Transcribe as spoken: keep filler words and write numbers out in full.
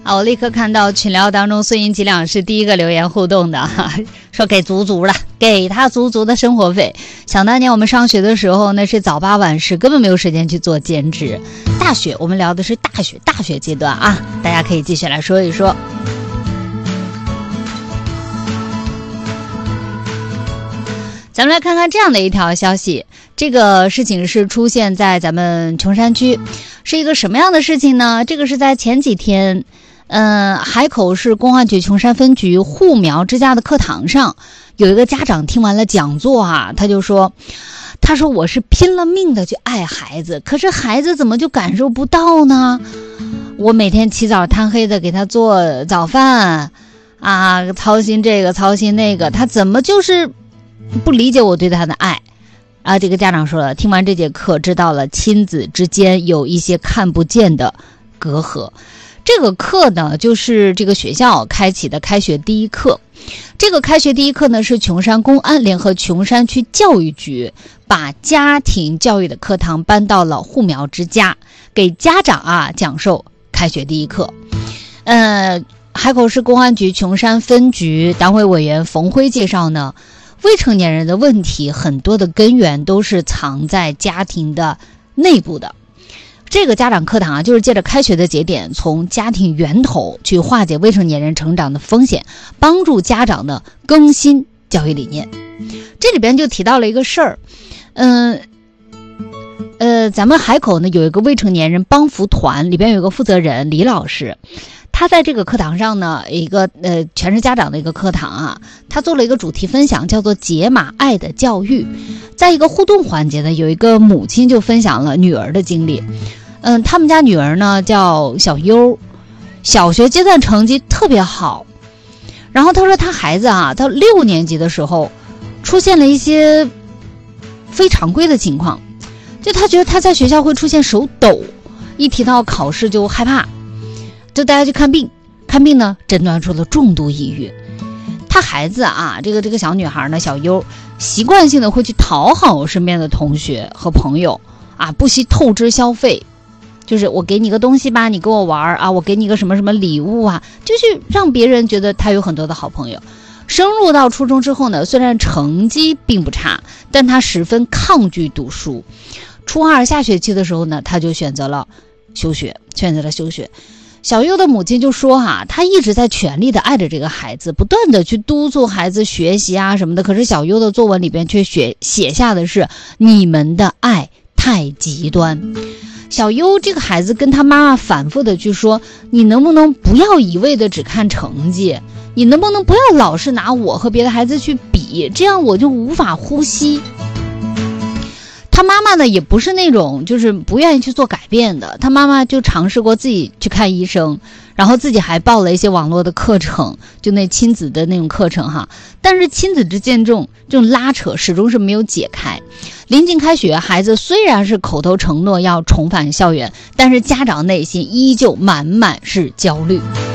啊，我立刻看到群聊当中孙银吉两是第一个留言互动的哈，说给足足了，给他足足的生活费。想当年我们上学的时候，那是早八晚十，根本没有时间去做兼职。大学我们聊的是大学大学阶段啊，大家可以继续来说一说。咱们来看看这样的一条消息，这个事情是出现在咱们琼山区，是一个什么样的事情呢？这个是在前几天嗯，海口市公安局琼山分局护苗之家的课堂上，有一个家长听完了讲座啊，他就说他说我是拼了命的去爱孩子，可是孩子怎么就感受不到呢？我每天起早贪黑的给他做早饭啊，操心这个操心那个，他怎么就是不理解我对他的爱啊？这个家长说了，听完这节课知道了亲子之间有一些看不见的隔阂。这个课呢，就是这个学校开启的开学第一课。这个开学第一课呢，是琼山公安联合琼山区教育局把家庭教育的课堂搬到了护苗之家，给家长啊讲授开学第一课。呃，海口市公安局琼山分局党委委员冯辉介绍呢，未成年人的问题很多的根源都是藏在家庭的内部的。这个家长课堂啊，就是借着开学的节点，从家庭源头去化解未成年人成长的风险，帮助家长呢更新教育理念。这里边就提到了一个事儿，嗯呃咱们海口呢有一个未成年人帮扶团，里边有一个负责人李老师。他在这个课堂上呢，一个呃全是家长的一个课堂啊，他做了一个主题分享，叫做解码爱的教育。在一个互动环节呢，有一个母亲就分享了女儿的经历。嗯，他们家女儿呢叫小优，小学阶段成绩特别好。然后他说他孩子啊，到六年级的时候出现了一些非常规的情况，就他觉得他在学校会出现手抖，一提到考试就害怕。就带他去看病，看病呢诊断出了重度抑郁。他孩子啊，这个这个小女孩呢，小优，习惯性的会去讨好身边的同学和朋友啊，不惜透支消费，就是我给你个东西吧，你跟我玩啊，我给你个什么什么礼物啊，就是让别人觉得他有很多的好朋友。升入到初中之后呢，虽然成绩并不差，但他十分抗拒读书。初二下学期的时候呢，他就选择了休学，选择了休学。小优的母亲就说哈、啊，她一直在全力的爱着这个孩子，不断的去督促孩子学习啊什么的。可是小优的作文里边却写写下的是你们的爱太极端。小优这个孩子跟他妈妈反复的去说，你能不能不要一味的只看成绩，你能不能不要老是拿我和别的孩子去比，这样我就无法呼吸。他妈妈呢也不是那种就是不愿意去做改变的，他妈妈就尝试过自己去看医生，然后自己还报了一些网络的课程，就那亲子的那种课程哈。但是亲子之间这种这种拉扯始终是没有解开。临近开学，孩子虽然是口头承诺要重返校园，但是家长内心依旧满满是焦虑。